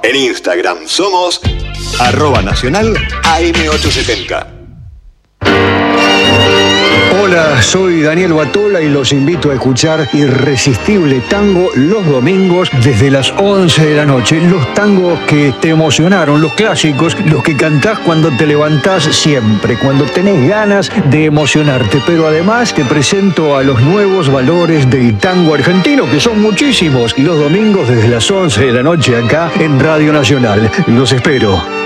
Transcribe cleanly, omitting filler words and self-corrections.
En Instagram somos @nacional AM870. Hola, soy Daniel Batola y los invito a escuchar Irresistible Tango los domingos desde las 11 de la noche. Los tangos que te emocionaron, los clásicos, los que cantás cuando te levantás siempre, cuando tenés ganas de emocionarte. Pero además te presento a los nuevos valores del tango argentino, que son muchísimos. Los domingos desde las 11 de la noche acá en Radio Nacional. Los espero.